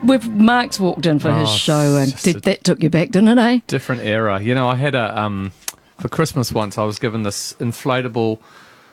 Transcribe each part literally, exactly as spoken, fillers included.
we've Mark's walked in for Oh, his show, and it's th- just a- that took you back, didn't it? Eh? Different era. You know, I had a um for Christmas once. I was given this inflatable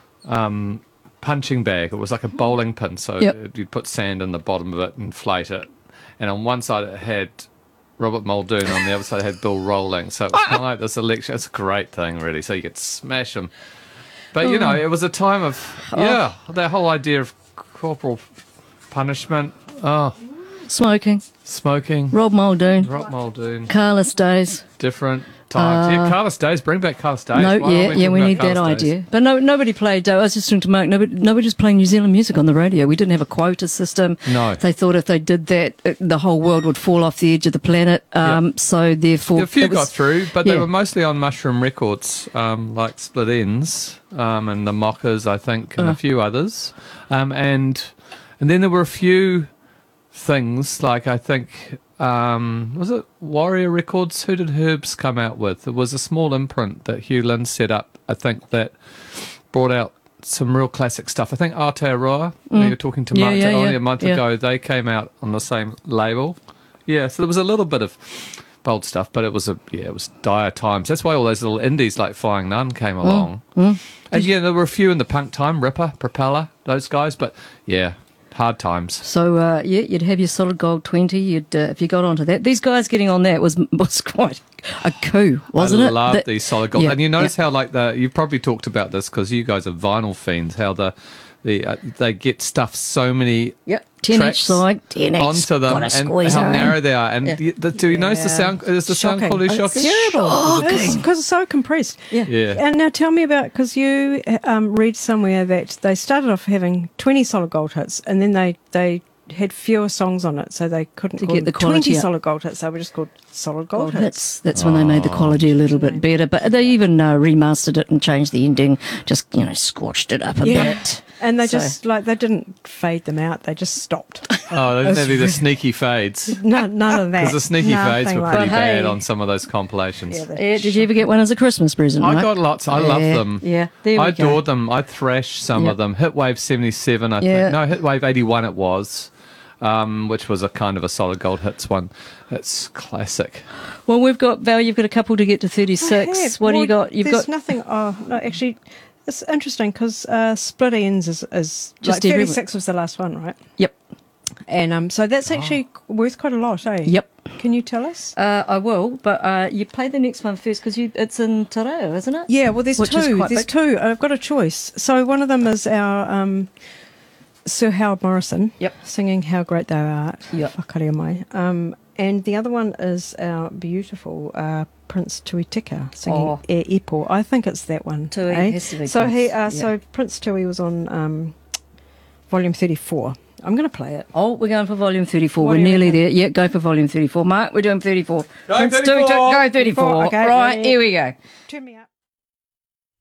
um punching bag. It was like a bowling pin, so Yep. you'd put sand in the bottom of it, inflate it, and on one side it had Robert Muldoon, on the other side it had Bill Rolling. So it was kind of like this election. It's a great thing, really. So you could smash them. But you know, it was a time of yeah, that whole idea of corporal punishment. Oh, Smoking, smoking. Rob Muldoon, Rob Muldoon. Carlos Days. Different times. yeah, Carlos Days. Bring back Carlos Days. No, Why yeah, aren't we yeah, talking we about need that Carlos Days? idea. But no, nobody played. I was just talking to Mark. Nobody, nobody was playing New Zealand music on the radio. We didn't have a quota system. No. They thought if they did that, it, the whole world would fall off the edge of the planet. Um, Yep. So therefore, A few it was- got through, but yeah. they were mostly on Mushroom Records, um, like Split Ends um, and the Mockers, I think, and Uh. a few others. Um, and and then there were a few things like I think um, was it Warrior Records? Who did Herbs come out with? It was a small imprint that Hugh Lynn set up. I think that brought out some real classic stuff. I think Aotearoa, mm. you were talking to Yeah, Mark yeah, only yeah, a month yeah. ago, they came out on the same label. Yeah, so there was a little bit of bold stuff, but it was a yeah, it was dire times. That's why all those little indies like Flying Nun came along. mm. And yeah, there were a few in the punk time, Ripper, Propeller, those guys, but yeah, hard times. So uh, yeah, you'd have your Solid Gold twenty. You'd uh, if you got onto that. These guys getting on that was was quite a coup, wasn't I it? love That- these Solid Gold. yeah, And you notice yeah. how like the you've probably talked about this because you guys are vinyl fiends. How the the uh, they get stuff so many Yep, ten tracks each side, ten each. onto them, Gotta and squeeze how her in. narrow they are. And Yeah. the, the, do you notice the Yeah. sound? Is the sound Shocking. quality It's shocking? terrible. Because it's so compressed. Yeah. Yeah. And now tell me about, because you um, read somewhere that they started off having twenty solid gold hits, and then they, they had fewer songs on it, so they couldn't To call get the them quality twenty up. solid gold hits. They were just called solid gold, Gold hits. hits. That's when they made the quality a little bit better. But they even uh, remastered it and changed the ending, just, you know, squashed it up a Yeah. bit. And they So- just, like, they didn't fade them out. They just stopped. Oh, they didn't have the sneaky fades. None, none of that. Because the sneaky fades Nothing were like pretty But bad hey. on some of those compilations. Yeah, they- Yeah, did you ever get one as a Christmas present? I Mike? got lots. I Yeah, love them. Yeah, there we I go. adored them. I thrashed some Yeah. of them. Hitwave seventy-seven, I Yeah. think. No, Hitwave eighty-one it was, um, which was a kind of a solid gold hits one. It's classic. Well, we've got Val. You've got a couple to get to I thirty-six. have. What do you Well, got? You've there's got nothing. Oh, no, actually, it's interesting because uh, Split Ends is, is Just like everywhere. thirty-six was the last one, right? Yep, And um, so that's actually worth quite a lot, eh? yep. Can you tell us? Uh, I will, but uh, you play the next one first because it's in Te Reo, isn't it? Yeah, well, there's Which is two. quite There's big. two. I've got a choice. So one of them is our um, Sir Howard Morrison. Yep. Singing "How Great Thou Art." Yep. Whakarea mai. Um, and the other one is our beautiful uh, Prince Tui Tika singing Oh. "E Ipo." I think it's that one. Tui eh? has to be So Prince, he, uh, yeah. so Prince Tui was on um, volume thirty-four. I'm going to play it. Oh, we're going for volume thirty-four. What we're do you nearly reckon? there. Yeah, go for volume thirty-four. Mark, we're doing thirty-four. Go Prince Tui, thirty-four. Go thirty-four. Okay, right, ready? here we go. Turn me up.